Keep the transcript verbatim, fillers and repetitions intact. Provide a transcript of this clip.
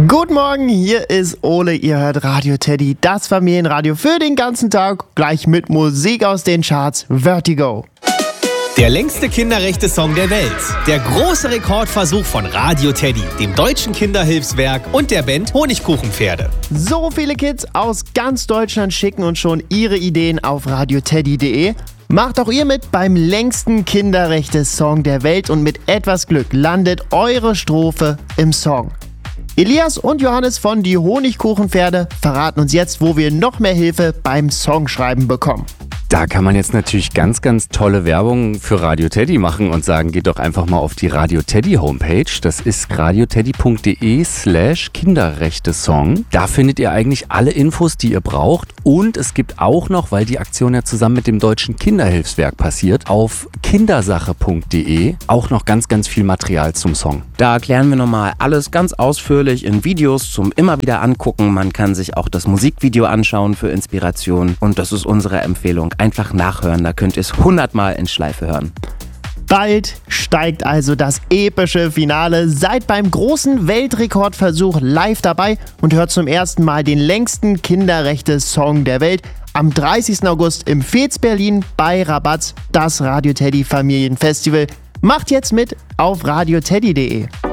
Guten Morgen, hier ist Ole, ihr hört Radio Teddy, das Familienradio für den ganzen Tag, gleich mit Musik aus den Charts, Vertigo. Der längste Kinderrechte-Song der Welt. Der große Rekordversuch von Radio Teddy, dem deutschen Kinderhilfswerk und der Band Honigkuchenpferde. So viele Kids aus ganz Deutschland schicken uns schon ihre Ideen auf radioteddy punkt de. Macht auch ihr mit beim längsten Kinderrechte-Song der Welt und mit etwas Glück landet eure Strophe im Song. Elias und Johannes von Die Honigkuchenpferde verraten uns jetzt, wo wir noch mehr Hilfe beim Songschreiben bekommen. Da kann man jetzt natürlich ganz, ganz tolle Werbung für Radio Teddy machen und sagen, geht doch einfach mal auf die Radio Teddy Homepage. Das ist radioteddy punkt de slash Kinderrechte-Song. Da findet ihr eigentlich alle Infos, die ihr braucht. Und es gibt auch noch, weil die Aktion ja zusammen mit dem Deutschen Kinderhilfswerk passiert, auf kindersache punkt de auch noch ganz, ganz viel Material zum Song. Da erklären wir nochmal alles ganz ausführlich in Videos zum immer wieder angucken. Man kann sich auch das Musikvideo anschauen für Inspiration. Und das ist unsere Empfehlung. Einfach nachhören, da könnt ihr es hundertmal in Schleife hören. Bald steigt also das epische Finale. Seid beim großen Weltrekordversuch live dabei und hört zum ersten Mal den längsten Kinderrechte-Song der Welt am dreißigsten August im Fez Berlin bei Rabatz, das Radio Teddy Familienfestival. Macht jetzt mit auf radioteddy punkt de.